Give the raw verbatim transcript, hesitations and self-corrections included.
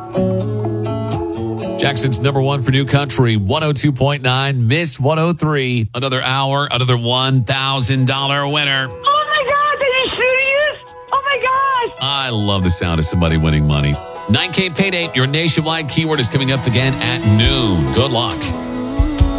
Jackson's number one for New Country, one oh two point nine, Miss one oh three. Another hour, another one thousand dollars winner. Oh, my God. Are you serious? Oh, my gosh. I love the sound of somebody winning money. nine K Payday, your nationwide keyword is coming up again at noon. Good luck.